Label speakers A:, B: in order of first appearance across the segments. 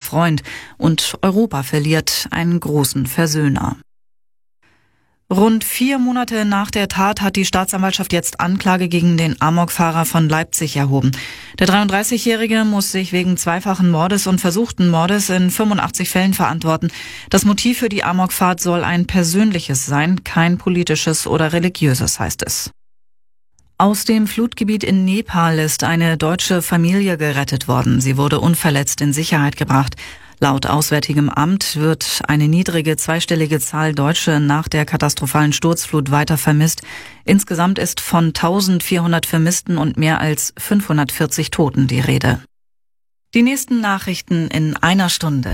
A: Freund und Europa verliert einen großen Versöhner. Rund 4 Monate nach der Tat hat die Staatsanwaltschaft jetzt Anklage gegen den Amokfahrer von Leipzig erhoben. Der 33-Jährige muss sich wegen zweifachen Mordes und versuchten Mordes in 85 Fällen verantworten. Das Motiv für die Amokfahrt soll ein persönliches sein, kein politisches oder religiöses, heißt es. Aus dem Flutgebiet in Nepal ist eine deutsche Familie gerettet worden. Sie wurde unverletzt in Sicherheit gebracht. Laut Auswärtigem Amt wird eine niedrige zweistellige Zahl Deutsche nach der katastrophalen Sturzflut weiter vermisst. Insgesamt ist von 1400 Vermissten und mehr als 540 Toten die Rede. Die nächsten Nachrichten in einer Stunde.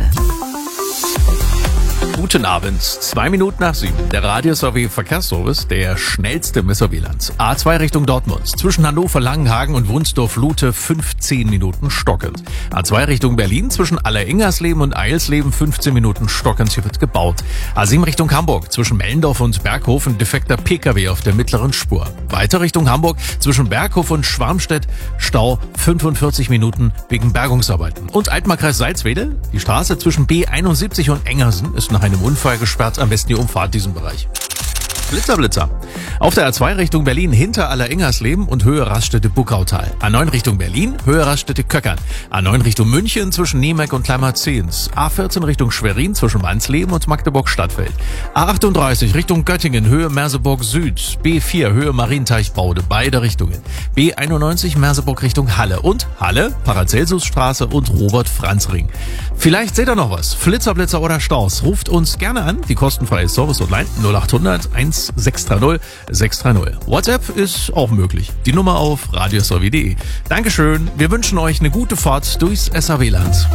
B: Guten Abend, 2 Minuten nach 7. Der Radio-SRW-Verkehrsservice, der schnellste im SRW-Land. A2 Richtung Dortmund. Zwischen Hannover, Langenhagen und Wunsdorf-Lute 15 Minuten stockend. A2 Richtung Berlin. Zwischen Aller-Ingersleben und Eilsleben 15 Minuten stockend. Hier wird gebaut. A7 Richtung Hamburg. Zwischen Mellendorf und Berghof ein defekter PKW auf der mittleren Spur. Weiter Richtung Hamburg. Zwischen Berghof und Schwarmstedt Stau 45 Minuten wegen Bergungsarbeiten. Und Altmark-Kreis Salzwedel. Die Straße zwischen B71 und Engersen ist nach einem Unfall gesperrt, am besten die Umfahrt diesen Bereich. Blitzer. Auf der A2 Richtung Berlin hinter Aller-Ingersleben und Höhe Raststätte Buckautal. A9 Richtung Berlin, Höhe Raststätte Köckern. A9 Richtung München zwischen Niemeck und Kleinmarzens. A14 Richtung Schwerin zwischen Wansleben und Magdeburg-Stadtfeld. A38 Richtung Göttingen, Höhe Merseburg Süd. B4 Höhe Marienteichbaude, beide Richtungen. B91 Merseburg Richtung Halle und Halle, Paracelsusstraße und Robert-Franz-Ring. Vielleicht seht ihr noch was. Blitzer oder Staus. Ruft uns gerne an. Die kostenfreie Service-Hotline 0800 1630 630. WhatsApp ist auch möglich. Die Nummer auf radiosrw.de. Dankeschön. Wir wünschen euch eine gute Fahrt durchs SRW-Land.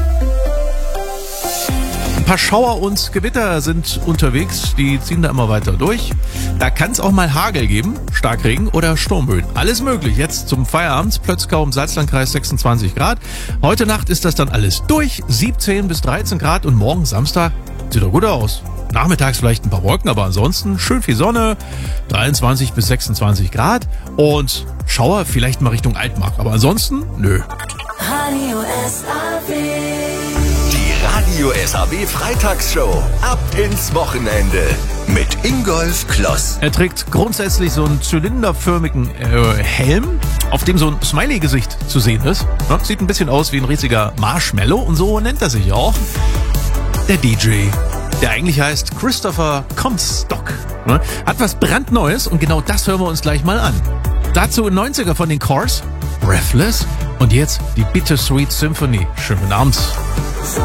B: Ein paar Schauer und Gewitter sind unterwegs. Die ziehen da immer weiter durch. Da kann es auch mal Hagel geben, Starkregen oder Sturmböen. Alles möglich. Jetzt zum Feierabend. Plötzkau im Salzlandkreis 26 Grad. Heute Nacht ist das dann alles durch. 17 bis 13 Grad und morgen Samstag sieht doch gut aus. Nachmittags vielleicht ein paar Wolken, aber ansonsten schön viel Sonne, 23 bis 26 Grad und Schauer vielleicht mal Richtung Altmark, aber ansonsten nö.
C: Radio SRW.
D: Die Radio SRW Freitagsshow. Ab ins Wochenende mit Ingolf Kloss.
B: Er trägt grundsätzlich so einen zylinderförmigen Helm, auf dem so ein Smiley-Gesicht zu sehen ist. Ja, sieht ein bisschen aus wie ein riesiger Marshmallow und so nennt er sich auch. Der DJ. Der eigentlich heißt Christopher Comstock. Hat was brandneues und genau das hören wir uns gleich mal an. Dazu ein 90er von den Cars, Breathless und jetzt die Bittersweet Symphony. Schönen Abend.